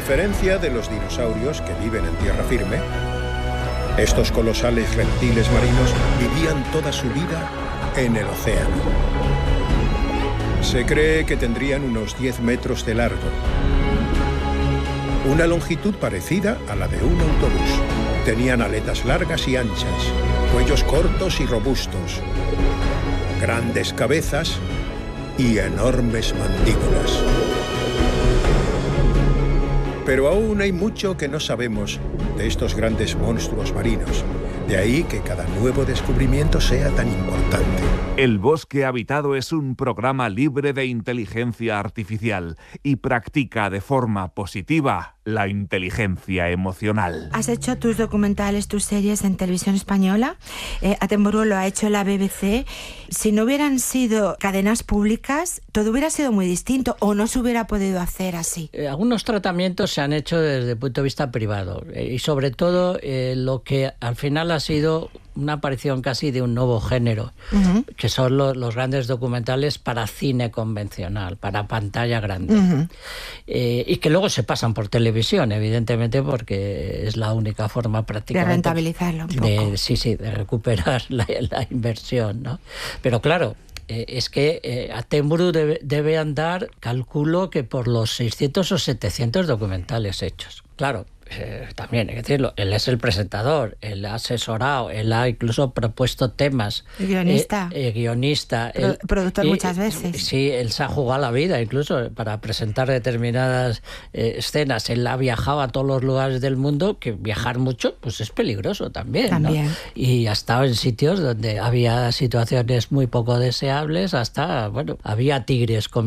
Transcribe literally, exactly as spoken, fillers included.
diferencia de los dinosaurios que viven en tierra firme, estos colosales reptiles marinos vivían toda su vida en el océano. Se cree que tendrían unos diez metros de largo, una longitud parecida a la de un autobús. Tenían aletas largas y anchas, cuellos cortos y robustos, grandes cabezas y enormes mandíbulas. Pero aún hay mucho que no sabemos de estos grandes monstruos marinos. De ahí que cada nuevo descubrimiento sea tan importante. El Bosque Habitado es un programa libre de inteligencia artificial y practica de forma positiva la inteligencia emocional. ¿Has hecho tus documentales, tus series en televisión española? Eh, Attenborough lo ha hecho la B B C. Si no hubieran sido cadenas públicas, todo hubiera sido muy distinto o no se hubiera podido hacer así. Eh, algunos tratamientos se han hecho desde el punto de vista privado eh, y sobre todo eh, lo que al final ha sido una aparición casi de un nuevo género, uh-huh. que son los, los grandes documentales para cine convencional, para pantalla grande. Uh-huh. Eh, y que luego se pasan por televisión, evidentemente, porque es la única forma prácticamente... De rentabilizarlo un poco. De, sí, sí, de recuperar la, la inversión, ¿no? Pero claro, eh, es que eh, Attenborough debe, debe andar, calculo que por los seiscientos o setecientos documentales hechos. Claro. Eh, también hay que decirlo, él es el presentador, él ha asesorado, él ha incluso propuesto temas. El guionista. Eh, eh, guionista. Pro, él, productor y, muchas veces. Sí, él se ha jugado la vida incluso para presentar determinadas eh, escenas. Él ha viajado a todos los lugares del mundo, que viajar mucho pues es peligroso también, también. ¿no? Y ha estado en sitios donde había situaciones muy poco deseables, hasta, bueno, había tigres con